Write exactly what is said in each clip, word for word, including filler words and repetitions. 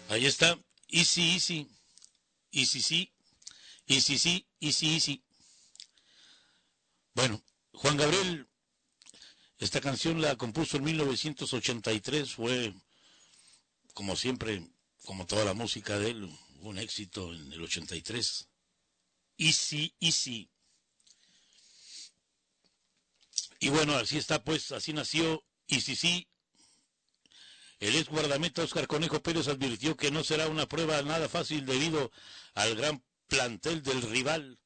Ahí está. Easy, easy. Easy, sí. Easy, sí. Easy, easy. Bueno, Juan Gabriel, esta canción la compuso en mil novecientos ochenta y tres. Fue, como siempre, como toda la música de él, un éxito en el ochenta y tres. Easy, easy. Y bueno, así está, pues, así nació Easy, sí. El ex guardameta Oscar Conejo Pérez advirtió que no será una prueba nada fácil debido al gran plantel del rival.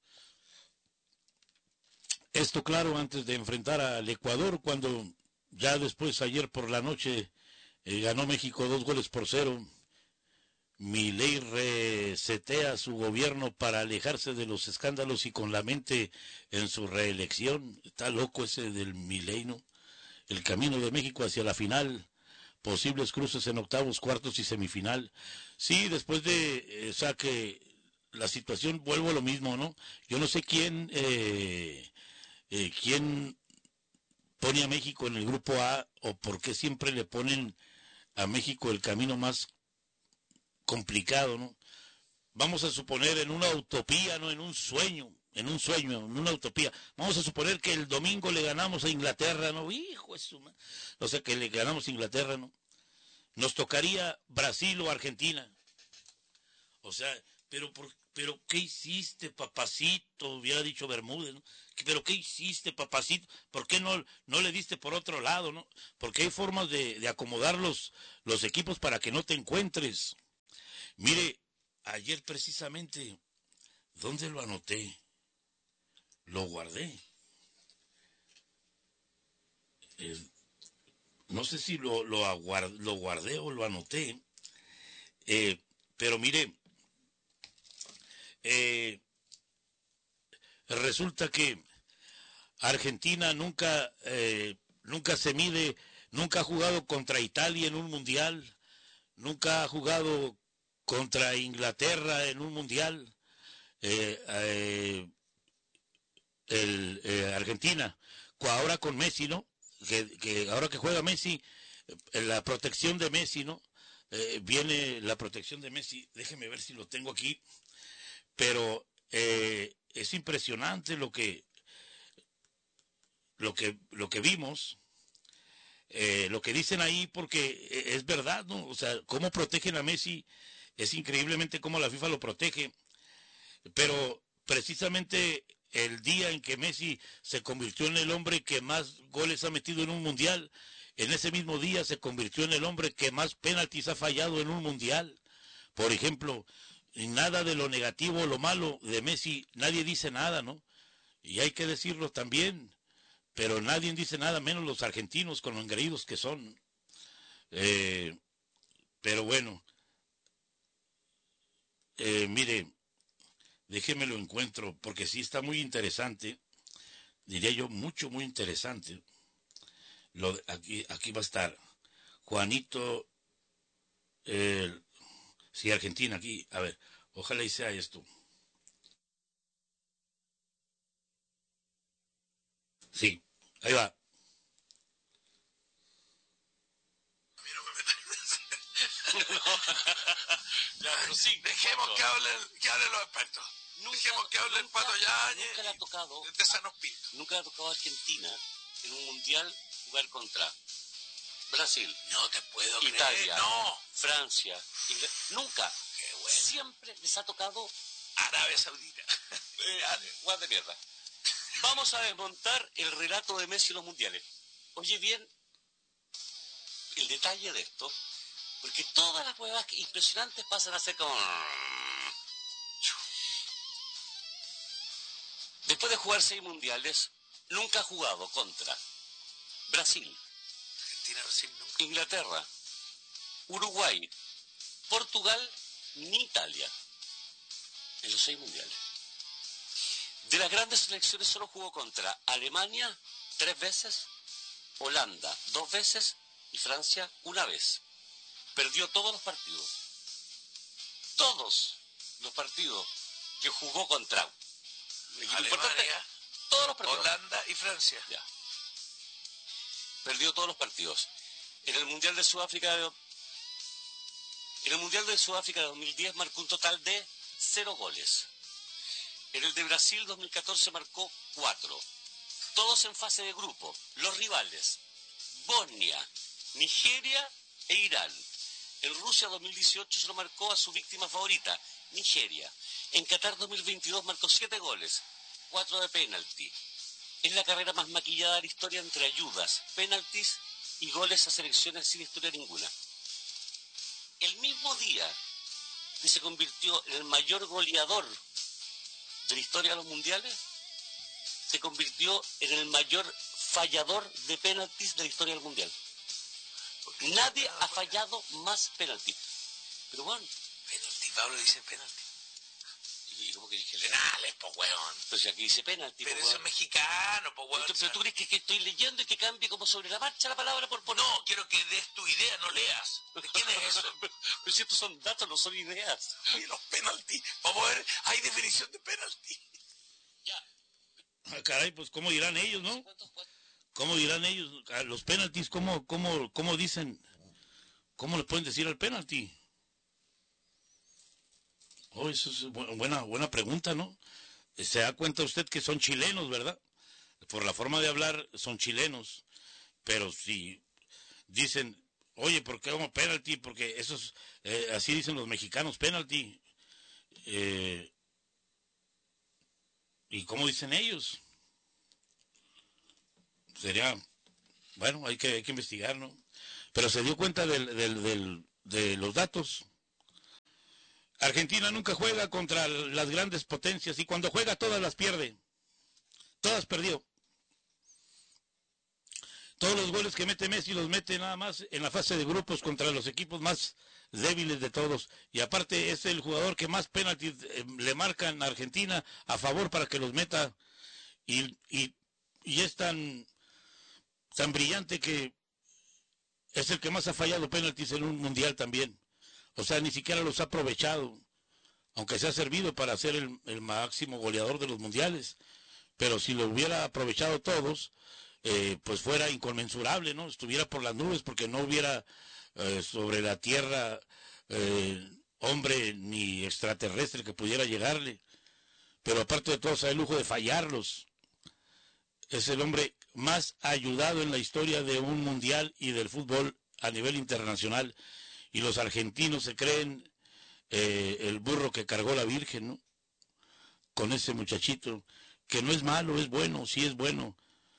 Esto claro antes de enfrentar al Ecuador, cuando ya después ayer por la noche eh, ganó México dos goles por cero. Milei resetea su gobierno para alejarse de los escándalos y con la mente en su reelección. Está loco ese del Milei, ¿no? El camino de México hacia la final, posibles cruces en octavos, cuartos y semifinal. Sí, después de, eh, o sea que la situación, vuelvo a lo mismo, ¿no? Yo no sé quién, eh, eh, quién pone a México en el grupo A o por qué siempre le ponen a México el camino más complicado, ¿no? Vamos a suponer en una utopía, ¿no? En un sueño, en un sueño, en una utopía. Vamos a suponer que el domingo le ganamos a Inglaterra, ¿no? Hijo de su madre. O sea, que le ganamos a Inglaterra, ¿no? Nos tocaría Brasil o Argentina. O sea, pero por, pero ¿qué hiciste, papacito? Hubiera dicho Bermúdez, ¿no? Pero ¿qué hiciste, papacito? ¿Por qué no, no le diste por otro lado, no? Porque hay formas de, de acomodar los, los equipos para que no te encuentres. Mire, ayer precisamente, ¿dónde lo anoté? Lo guardé. Eh, no sé si lo, lo, aguard, lo guardé o lo anoté. Eh, pero mire, eh, resulta que Argentina nunca, eh, nunca se mide, nunca ha jugado contra Italia en un mundial, nunca ha jugado contra Inglaterra en un mundial. Eh, eh, el, eh, Argentina, ahora con Messi, ¿no? Que, que ahora que juega Messi, eh, la protección de Messi, ¿no? Eh, viene la protección de Messi, déjeme ver si lo tengo aquí, pero eh, es impresionante lo que, lo que, lo que vimos. Eh, lo que dicen ahí, porque es verdad, ¿no? O sea, cómo protegen a Messi, es increíblemente cómo la FIFA lo protege, pero precisamente el día en que Messi se convirtió en el hombre que más goles ha metido en un mundial, en ese mismo día se convirtió en el hombre que más penaltis ha fallado en un mundial. Por ejemplo, nada de lo negativo o lo malo de Messi, nadie dice nada, ¿no? Y hay que decirlo también, pero nadie dice nada, menos los argentinos con lo engreídos que son. Eh, pero bueno, eh, mire, déjeme lo encuentro, porque sí está muy interesante, diría yo, mucho, muy interesante. Lo, aquí, aquí va a estar Juanito, eh, sí, Argentina, aquí, a ver, ojalá y sea esto. Sí, ahí va. Ya, pero sí, dejemos que hablen, que hablen los expertos. Nunca, dejemos que hable el Pato Yañez. Nunca le ha tocado, de Sanos Pinto. Nunca le ha tocado a Argentina en un mundial jugar contra Brasil, no te puedo Italia, creer, no. Francia, Ingl... nunca. Qué bueno. Siempre les ha tocado Arabia Saudita. eh, guas de mierda. Vamos a desmontar el relato de Messi en los mundiales. Oye bien el detalle de esto, porque todas las huevas impresionantes pasan a ser como... Después de jugar seis mundiales, nunca ha jugado contra Brasil, Argentina, Brasil, nunca. Inglaterra, Uruguay, Portugal, ni Italia, en los seis mundiales. De las grandes selecciones solo jugó contra Alemania tres veces, Holanda dos veces y Francia una vez. Perdió todos los partidos. Todos los partidos que jugó contra Alemania, todos los partidos. Holanda y Francia. Ya. Perdió todos los partidos. En el Mundial de Sudáfrica, en En el Mundial de Sudáfrica de dos mil diez marcó un total de cero goles. En el de Brasil dos mil catorce marcó cuatro. Todos en fase de grupo. Los rivales: Bosnia, Nigeria e Irán. En Rusia dos mil dieciocho solo marcó a su víctima favorita, Nigeria. En Qatar dos mil veintidós marcó siete goles, cuatro de penalti. Es la carrera más maquillada de la historia entre ayudas, penaltis y goles a selecciones sin historia ninguna. El mismo día que se convirtió en el mayor goleador de la historia de los mundiales, se convirtió en el mayor fallador de penaltis de la historia del mundial. Nadie ha fallado más penaltis. Pero bueno. Penalti, Pablo dice penalti. ¿Y cómo que dije? Penales, po weón. Pero si aquí dice penalti. Pero po, eso es weón. Mexicano, po weón. Pero, pero tú crees que, que estoy leyendo y que cambie como sobre la marcha la palabra por poner. No, quiero que des tu idea, no leas. ¿De quién es eso? pero, pero si estos son datos, no son ideas. Oye, los penalti. Vamos a ver, hay definición de penalti. Ya. Ah, caray, pues cómo dirán ellos, ¿no? ¿Cómo dirán ellos? A los penaltis, ¿cómo, cómo, cómo dicen? ¿Cómo le pueden decir al penalti? Oh, eso es bu- buena, buena pregunta, ¿no? Se da cuenta usted que son chilenos, ¿verdad? Por la forma de hablar son chilenos, pero si dicen, oye, ¿por qué vamos penalti? Porque esos, eh, así dicen los mexicanos, penalti. Eh, ¿Y cómo dicen ellos? Sería, bueno, hay que, hay que investigar, ¿no? Pero se dio cuenta del, del, del, de los datos. Argentina nunca juega contra las grandes potencias y cuando juega todas las pierde. Todas perdió. Todos los goles que mete Messi los mete nada más en la fase de grupos contra los equipos más débiles de todos. Y aparte es el jugador que más penaltis eh, le marcan a Argentina a favor para que los meta. Y, y, y es tan, tan brillante que es el que más ha fallado penaltis en un mundial también. O sea, ni siquiera los ha aprovechado, aunque se ha servido para ser el, el máximo goleador de los mundiales. Pero si lo hubiera aprovechado todos, eh, pues fuera inconmensurable, ¿no? Estuviera por las nubes porque no hubiera eh, sobre la tierra eh, hombre ni extraterrestre que pudiera llegarle. Pero aparte de todo, se da el lujo de fallarlos. Es el hombre más ayudado en la historia de un mundial y del fútbol a nivel internacional. Y los argentinos se creen eh, el burro que cargó la Virgen, ¿no? Con ese muchachito, que no es malo, es bueno, sí es bueno.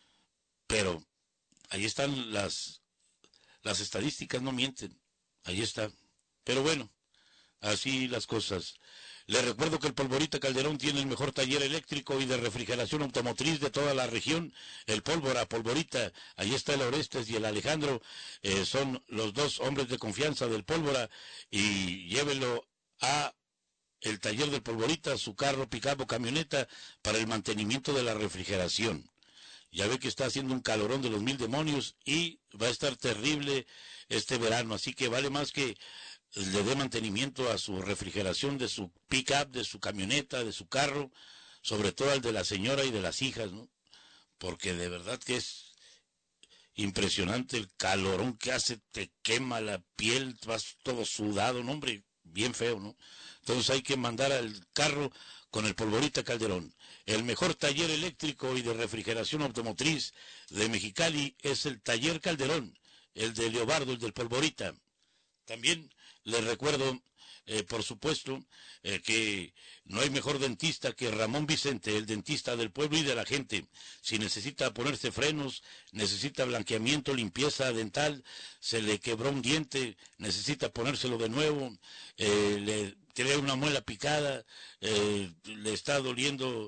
Pero ahí están las, las estadísticas, no mienten. Ahí está. Pero bueno, así las cosas. Les recuerdo que el Polvorita Calderón tiene el mejor taller eléctrico y de refrigeración automotriz de toda la región. El Pólvora, Polvorita, ahí está el Orestes y el Alejandro, eh, son los dos hombres de confianza del Pólvora, y llévenlo a el taller del Polvorita, su carro, pick-up o camioneta, para el mantenimiento de la refrigeración. Ya ve que está haciendo un calorón de los mil demonios y va a estar terrible este verano, así que vale más que le dé mantenimiento a su refrigeración de su pick-up, de su camioneta, de su carro, sobre todo al de la señora y de las hijas, ¿no? Porque de verdad que es impresionante el calorón que hace, te quema la piel, vas todo sudado, ¿no, hombre? Bien feo, ¿no? Entonces hay que mandar al carro con el Polvorita Calderón. El mejor taller eléctrico y de refrigeración automotriz de Mexicali es el Taller Calderón, el de Leobardo, el del Polvorita. También les recuerdo, eh, por supuesto, eh, que no hay mejor dentista que Ramón Vicente, el dentista del pueblo y de la gente. Si necesita ponerse frenos, necesita blanqueamiento, limpieza dental, se le quebró un diente, necesita ponérselo de nuevo, eh, le tiene una muela picada, eh, le está doliendo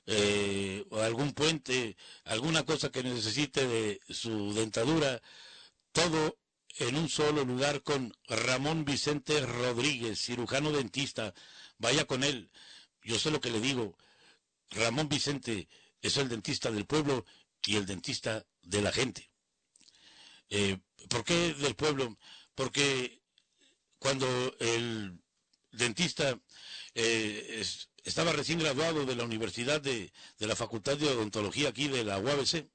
eh, algún puente, alguna cosa que necesite de su dentadura, todo en un solo lugar con Ramón Vicente Rodríguez, cirujano dentista. Vaya con él. Yo sé lo que le digo. Ramón Vicente es el dentista del pueblo y el dentista de la gente. Eh, ¿Por qué del pueblo? Porque cuando el dentista eh, es, estaba recién graduado de la Universidad de, de la Facultad de Odontología aquí de la U A B C,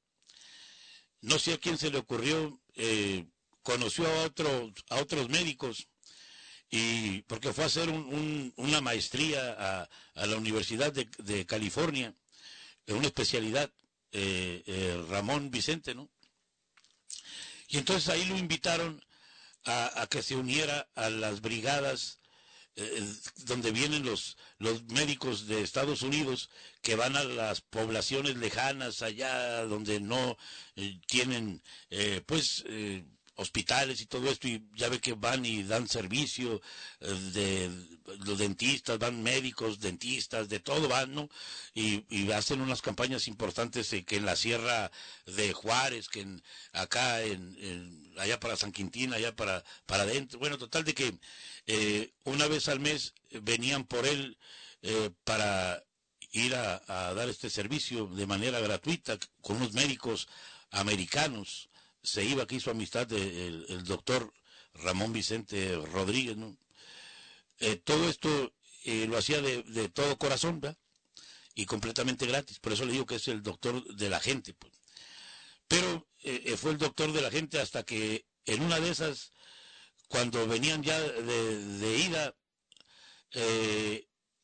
no sé a quién se le ocurrió, eh, conoció a, otro, a otros médicos y porque fue a hacer un, un, una maestría a, a la Universidad de, de California, en una especialidad, eh, eh, Ramón Vicente, ¿no? Y entonces ahí lo invitaron a, a que se uniera a las brigadas eh, donde vienen los, los médicos de Estados Unidos que van a las poblaciones lejanas, allá donde no eh, tienen, eh, pues... Eh, hospitales y todo esto, y ya ve que van y dan servicio, eh, de los dentistas, van médicos, dentistas, de todo van, ¿no? Y, y hacen unas campañas importantes eh, que en la Sierra de Juárez, que en, acá, en, en, allá para San Quintín, allá para, para adentro, bueno, total de que eh, una vez al mes venían por él eh, para ir a, a dar este servicio de manera gratuita con unos médicos americanos. Se iba, que hizo amistad de, el, el doctor Ramón Vicente Rodríguez, ¿no? Eh, todo esto eh, lo hacía de, de todo corazón, ¿verdad? Y completamente gratis, por eso le digo que es el doctor de la gente, pues. Pero eh, fue el doctor de la gente hasta que en una de esas, cuando venían ya de, de ida, eh,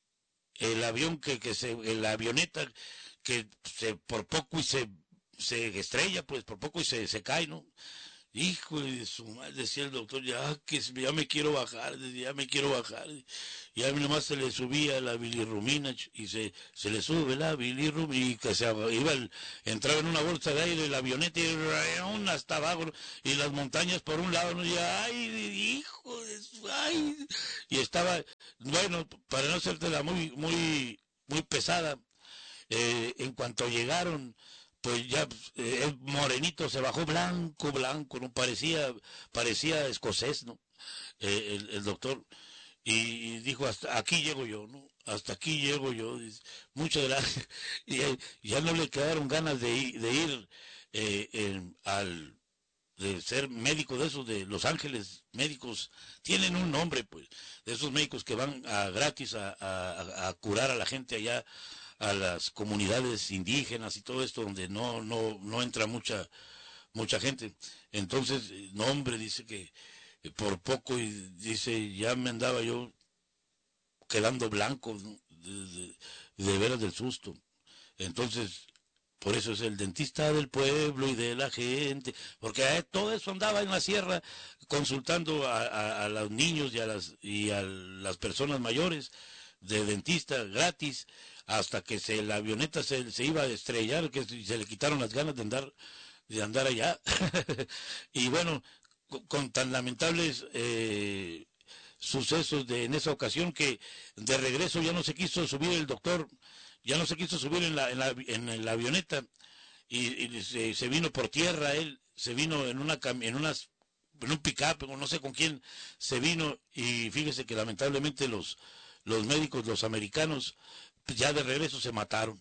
el avión que, que se, la avioneta que se por poco y se se estrella, pues por poco y se, se cae, ¿no? Hijo de su madre, decía el doctor, ya que ya me quiero bajar, ya me quiero bajar. Y a mí nomás se le subía la bilirrubina y se, se le sube la bilirrubina y que se iba el, entraba en una bolsa de aire la avioneta y hasta abajo y las montañas por un lado, ¿no? Y ay, hijo de su, ay. Y estaba, bueno, para no hacértela muy, muy, muy pesada, eh, en cuanto llegaron, pues ya eh, el morenito se bajó blanco, blanco, no parecía, parecía escocés, ¿no? Eh, el, el doctor, y, y dijo, hasta aquí llego yo, ¿no? Hasta aquí llego yo, dice, muchas gracias. Y eh, ya no le quedaron ganas de ir, de ir eh, en, al, de ser médico de esos de Los Ángeles, médicos, tienen un nombre, pues, de esos médicos que van a gratis a, a, a curar a la gente allá, a las comunidades indígenas y todo esto donde no no no entra mucha mucha gente. Entonces, no, hombre, dice que por poco, y dice, ya me andaba yo quedando blanco, ¿no? de, de, de veras del susto. Entonces, por eso es el dentista del pueblo y de la gente, porque eh, todo eso andaba en la sierra consultando a, a, a los niños y a las y a las personas mayores de dentista gratis, hasta que se, la avioneta se, se iba a estrellar, que se le quitaron las ganas de andar, de andar allá. Y bueno, con, con tan lamentables eh, sucesos de, en esa ocasión, que de regreso ya no se quiso subir el doctor, ya no se quiso subir en la, en la, en la avioneta, y, y se, se vino por tierra él, se vino en una en unas en un pick-up, no sé con quién se vino, y fíjese que lamentablemente los los médicos, los americanos, ya de regreso se mataron.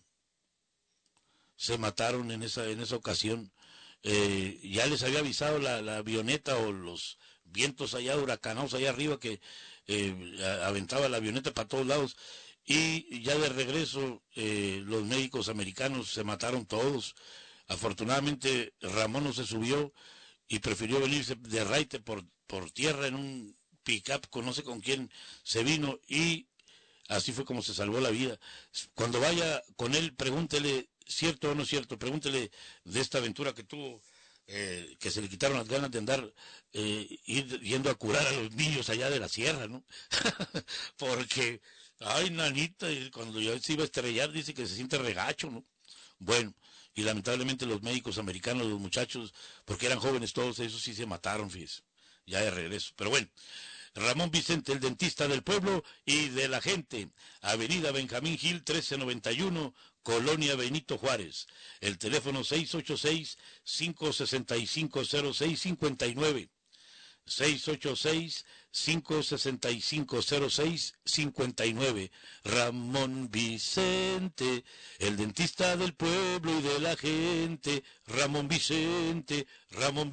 Se mataron en esa en esa ocasión. Eh, ya les había avisado la, la avioneta o los vientos allá huracanados allá arriba que eh, aventaba la avioneta para todos lados. Y ya de regreso eh, los médicos americanos se mataron todos. Afortunadamente Ramón no se subió y prefirió venirse de raite por, por tierra en un pick-up con no sé con quién se vino, y así fue como se salvó la vida. Cuando vaya con él, pregúntele, cierto o no cierto, pregúntele de esta aventura que tuvo, eh, que se le quitaron las ganas de andar eh, ir, yendo a curar a los niños allá de la sierra, ¿no? Porque, ay, nanita, cuando ya se iba a estrellar, dice que se siente regacho, ¿no? Bueno, y lamentablemente los médicos americanos, los muchachos, porque eran jóvenes todos, esos sí se mataron, fíjese, ya de regreso. Pero bueno, Ramón Vicente, el dentista del pueblo y de la gente, Avenida Benjamín Gil, trece noventa y uno, Colonia Benito Juárez. El teléfono seis ocho seis, cinco seis cinco, cero seis cinco nueve. seis ocho seis, cinco seis cinco, cero seis cinco nueve. Ramón Vicente, el dentista del pueblo y de la gente. Ramón Vicente, Ramón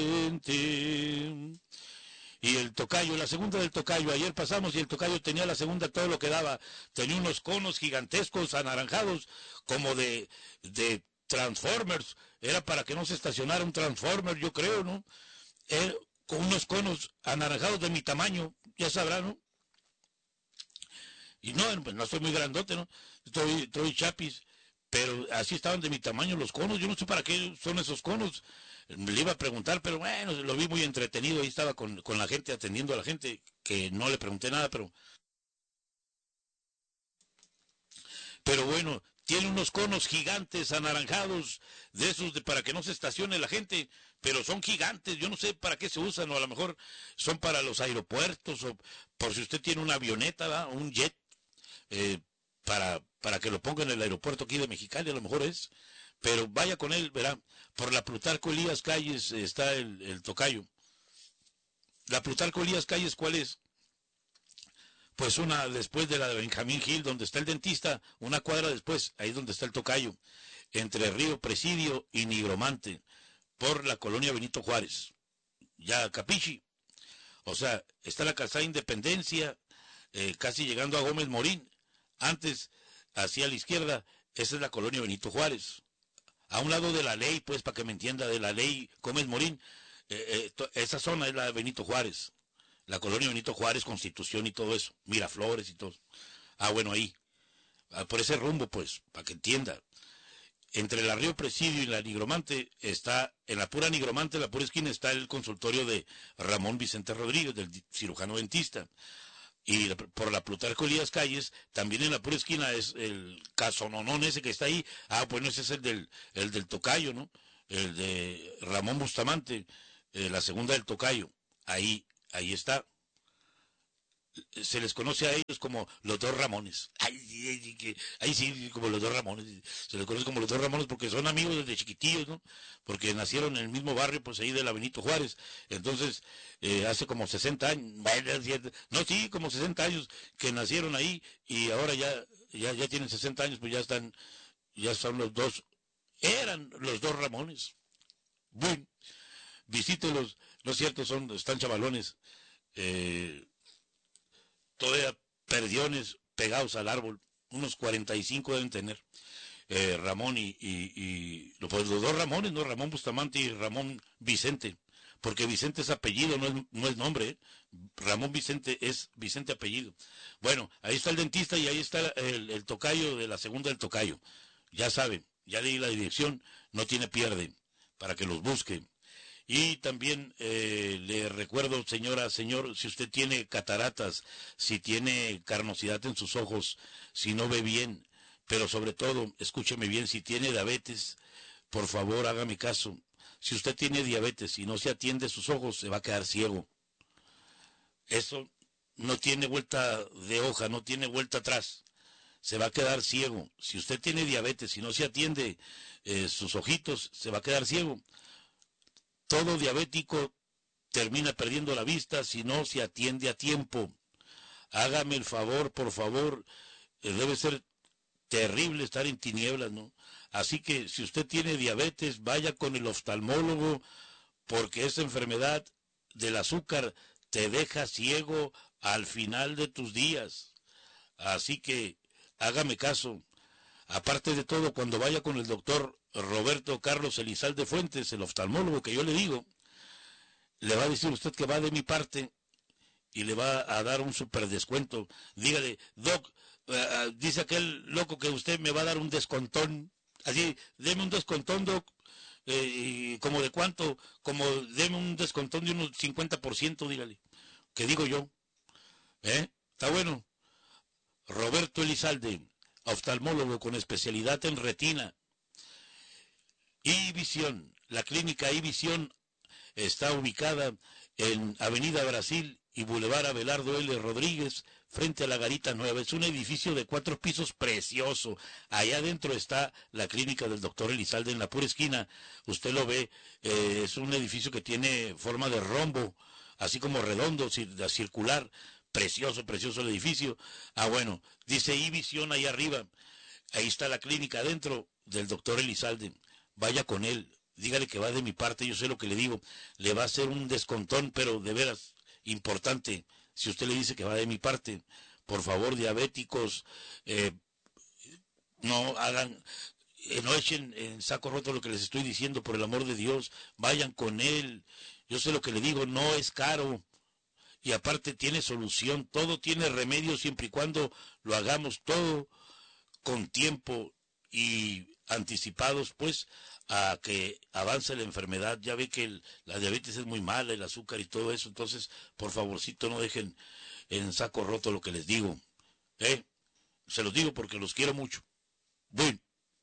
Vicente. Y el tocayo, la segunda del tocayo, ayer pasamos y el tocayo tenía la segunda todo lo que daba, tenía unos conos gigantescos anaranjados como de, de Transformers, era para que no se estacionara un Transformer, yo creo, ¿no? Era con unos conos anaranjados de mi tamaño, ya sabrán, ¿no? Y no, pues no estoy muy grandote, ¿no? Estoy, estoy chapis, pero así estaban de mi tamaño los conos. Yo no sé para qué son esos conos. Le iba a preguntar, pero bueno, lo vi muy entretenido. Ahí estaba con, con la gente, atendiendo a la gente, que no le pregunté nada, pero... Pero bueno, tiene unos conos gigantes, anaranjados, de esos de, para que no se estacione la gente, pero son gigantes. Yo no sé para qué se usan, o a lo mejor son para los aeropuertos, o por si usted tiene una avioneta, ¿verdad? Un jet. Eh, para, para que lo ponga en el aeropuerto aquí de Mexicali, a lo mejor es, pero vaya con él, verá, por la Plutarco Elías Calles está el, el tocayo. La Plutarco Elías Calles, ¿cuál es? Pues una después de la de Benjamín Gil, donde está el dentista, una cuadra después, ahí donde está el tocayo, entre Río Presidio y Nigromante, por la colonia Benito Juárez, ya Capichi, o sea, está la calzada Independencia, eh, casi llegando a Gómez Morín. Antes, hacia la izquierda, esa es la colonia Benito Juárez. A un lado de la ley, pues, para que me entienda, de la ley Gómez Morín, eh, eh, esa zona es la de Benito Juárez. La colonia Benito Juárez, Constitución y todo eso. Miraflores y todo. Ah, bueno, ahí. Ah, por ese rumbo, pues, para que entienda. Entre la Río Presidio y la Nigromante está, en la pura Nigromante, en la pura esquina, está el consultorio de Ramón Vicente Rodríguez, del cirujano dentista. Y por la Plutarco Elías Calles, también en la pura esquina es el casononón ese que está ahí. Ah, bueno, ese es el del, el del tocayo, ¿no? El de Ramón Bustamante, eh, la segunda del tocayo. Ahí, ahí está. Se les conoce a ellos como los dos Ramones. Ay, ay, ay, ay, sí, como los dos Ramones. Se les conoce como los dos Ramones porque son amigos desde chiquitillos, ¿no? Porque nacieron en el mismo barrio, pues ahí de la Benito Juárez. Entonces, eh, hace como sesenta años, no, sí, como sesenta años que nacieron ahí y ahora ya, ya, ya tienen sesenta años, pues ya están, ya son los dos, eran los dos Ramones. Bueno, visítelos, no es cierto, son, están chavalones. Eh, todavía perdiones pegados al árbol, unos cuarenta y cinco deben tener, eh, Ramón y, y, y pues los dos Ramones, ¿no? Ramón Bustamante y Ramón Vicente, porque Vicente es apellido, no es, no es nombre, ¿eh? Ramón Vicente es Vicente apellido. Bueno, ahí está el dentista y ahí está el, el tocayo de la segunda del tocayo, ya saben, ya leí la dirección, no tiene pierde, para que los busque. Y también eh, le recuerdo, señora, señor, si usted tiene cataratas, si tiene carnosidad en sus ojos, si no ve bien, pero sobre todo, escúcheme bien, si tiene diabetes, por favor, hágame caso. Si usted tiene diabetes y no se atiende sus ojos, se va a quedar ciego. Eso no tiene vuelta de hoja, no tiene vuelta atrás. Se va a quedar ciego. Si usted tiene diabetes y no se atiende eh, sus ojitos, se va a quedar ciego. Todo diabético termina perdiendo la vista si no se atiende a tiempo. Hágame el favor, por favor. Eh, debe ser terrible estar en tinieblas, ¿no? Así que si usted tiene diabetes, vaya con el oftalmólogo, porque esa enfermedad del azúcar te deja ciego al final de tus días. Así que hágame caso. Aparte de todo, cuando vaya con el doctor Roberto Carlos Elizalde Fuentes, el oftalmólogo que yo le digo, le va a decir usted que va de mi parte y le va a dar un super descuento. Dígale, doc, uh, dice aquel loco que usted me va a dar un descontón. Así, deme un descontón, doc. Eh, y como de cuánto, como deme un descontón de unos cincuenta por ciento, dígale. ¿Qué digo yo? ¿Eh? Está bueno. Roberto Elizalde, oftalmólogo con especialidad en retina y visión. La clínica y visión está ubicada en Avenida Brasil y Boulevard Abelardo L. Rodríguez, frente a la Garita Nueva. Es un edificio de cuatro pisos precioso. Allá adentro está la clínica del doctor Elizalde, en la pura esquina. Usted lo ve, eh, es un edificio que tiene forma de rombo, así como redondo, circular. Precioso, precioso el edificio. Ah, bueno, dice Ivisión ahí arriba. Ahí está la clínica adentro del doctor Elizalde. Vaya con él, dígale que va de mi parte, yo sé lo que le digo. Le va a hacer un descontón, pero de veras importante, si usted le dice que va de mi parte. Por favor, diabéticos, eh, no hagan, eh, no echen en saco roto lo que les estoy diciendo, por el amor de Dios. Vayan con él, yo sé lo que le digo, no es caro. Y aparte tiene solución, todo tiene remedio siempre y cuando lo hagamos todo con tiempo y anticipados, pues, a que avance la enfermedad. Ya ve que el, la diabetes es muy mala, el azúcar y todo eso, entonces, por favorcito, no dejen en saco roto lo que les digo. ¿Eh? Se los digo porque los quiero mucho. Bueno,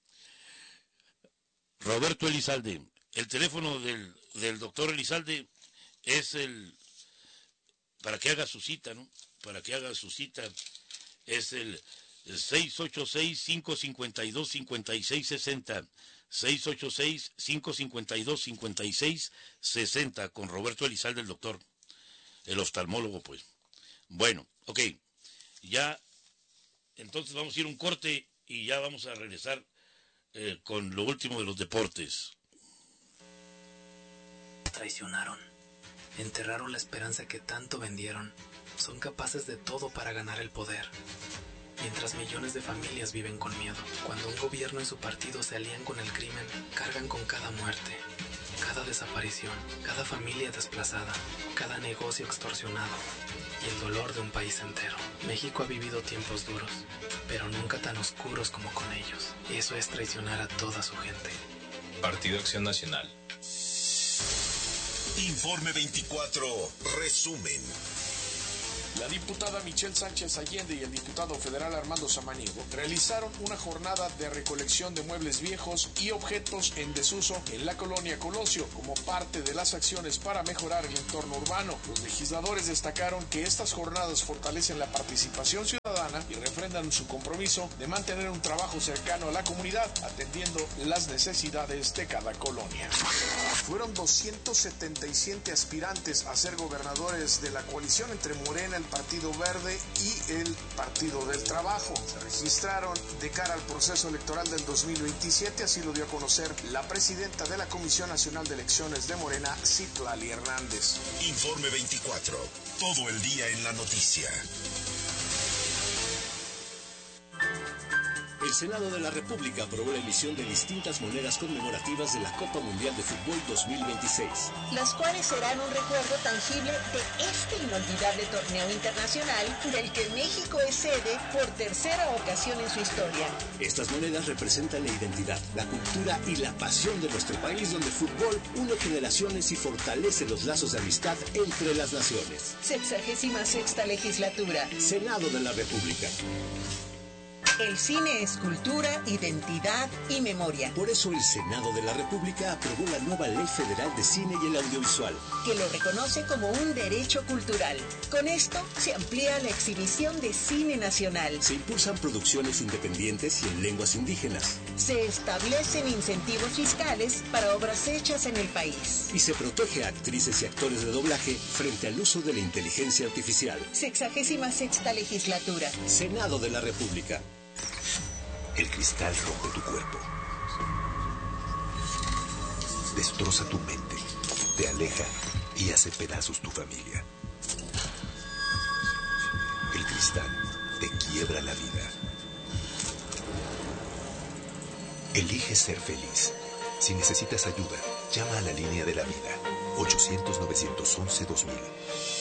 Roberto Elizalde, el teléfono del, del doctor Elizalde es el... para que haga su cita, ¿no? Para que haga su cita, es el seis ocho seis, cinco cinco dos, cinco seis seis cero, seis ocho seis, cinco cinco dos, cinco seis seis cero, con Roberto Elizalde, el doctor, el oftalmólogo, pues. Bueno, ok, ya, entonces vamos a ir a un corte y ya vamos a regresar eh, con lo último de los deportes. Traicionaron. Enterraron la esperanza que tanto vendieron. Son capaces de todo para ganar el poder. Mientras millones de familias viven con miedo. Cuando un gobierno y su partido se alían con el crimen, cargan con cada muerte, cada desaparición, cada familia desplazada, cada negocio extorsionado y el dolor de un país entero. México ha vivido tiempos duros, pero nunca tan oscuros como con ellos. Y eso es traicionar a toda su gente. Partido Acción Nacional. Informe veinticuatro, resumen. La diputada Michelle Sánchez Allende y el diputado federal Armando Samaniego realizaron una jornada de recolección de muebles viejos y objetos en desuso en la colonia Colosio como parte de las acciones para mejorar el entorno urbano. Los legisladores destacaron que estas jornadas fortalecen la participación ciudadana y refrendan su compromiso de mantener un trabajo cercano a la comunidad, atendiendo las necesidades de cada colonia. Fueron doscientos setenta y siete aspirantes a ser gobernadores de la coalición entre Morena, el Partido Verde y el Partido del Trabajo. Se registraron de cara al proceso electoral del dos mil veintisiete, así lo dio a conocer la presidenta de la Comisión Nacional de Elecciones de Morena, Citlali Hernández. Informe veinticuatro, todo el día en la noticia. El Senado de la República aprobó la emisión de distintas monedas conmemorativas de la Copa Mundial de Fútbol dos mil veintiséis. Las cuales serán un recuerdo tangible de este inolvidable torneo internacional del que México es sede por tercera ocasión en su historia. Estas monedas representan la identidad, la cultura y la pasión de nuestro país, donde el fútbol une generaciones y fortalece los lazos de amistad entre las naciones. Sexagésima sexta legislatura. Senado de la República. El cine es cultura, identidad y memoria. Por eso el Senado de la República aprobó la nueva Ley Federal de Cine y el Audiovisual, que lo reconoce como un derecho cultural. Con esto se amplía la exhibición de cine nacional. Se impulsan producciones independientes y en lenguas indígenas. Se establecen incentivos fiscales para obras hechas en el país. Y se protege a actrices y actores de doblaje frente al uso de la inteligencia artificial. Sexagésima sexta legislatura. Senado de la República. El cristal rompe tu cuerpo. Destroza tu mente, te aleja y hace pedazos tu familia. El cristal te quiebra la vida. Elige ser feliz. Si necesitas ayuda, llama a la línea de la vida. ochocientos, novecientos once, dos mil.